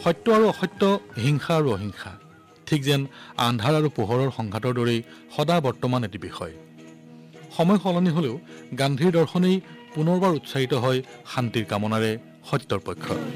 সত্য আৰু অসত্য, হিংসা আৰু অহিংসা, ঠিক যেন আন্ধাৰ আৰু পোহৰৰ সংঘাতৰ দৰেই সদা বৰ্তমান এটি বিষয়। সময় সলনি হ'লেও গান্ধীৰ দৰ্শনেই পুনৰবাৰ উৎসাহিত হয় শান্তিৰ কামনাৰে সত্যৰ পক্ষত।